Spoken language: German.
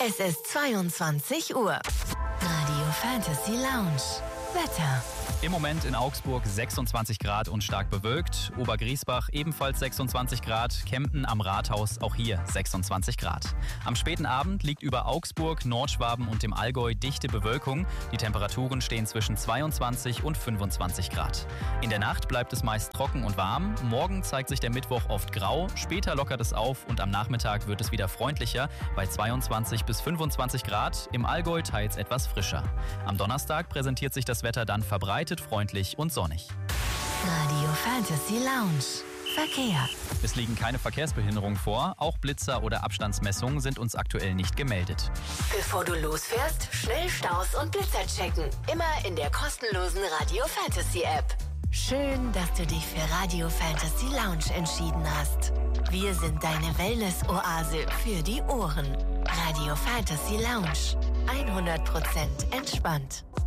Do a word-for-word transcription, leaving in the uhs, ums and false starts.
Es ist zweiundzwanzig Uhr. Radio Fantasy Lounge. Wetter. Im Moment in Augsburg sechsundzwanzig Grad und stark bewölkt. Obergriesbach ebenfalls sechsundzwanzig Grad. Kempten am Rathaus auch hier sechsundzwanzig Grad. Am späten Abend liegt über Augsburg, Nordschwaben und dem Allgäu dichte Bewölkung. Die Temperaturen stehen zwischen zweiundzwanzig und fünfundzwanzig Grad. In der Nacht bleibt es meist trocken und warm. Morgen zeigt sich der Mittwoch oft grau. Später lockert es auf und am Nachmittag wird es wieder freundlicher bei zweiundzwanzig bis fünfundzwanzig Grad. Im Allgäu teils etwas frischer. Am Donnerstag präsentiert sich das Wetter dann verbreitet, freundlich und sonnig. Radio Fantasy Lounge. Verkehr. Es liegen keine Verkehrsbehinderungen vor. Auch Blitzer oder Abstandsmessungen sind uns aktuell nicht gemeldet. Bevor du losfährst, schnell Staus und Blitzer checken. Immer in der kostenlosen Radio Fantasy App. Schön, dass du dich für Radio Fantasy Lounge entschieden hast. Wir sind deine Wellness-Oase für die Ohren. Radio Fantasy Lounge. hundert Prozent entspannt.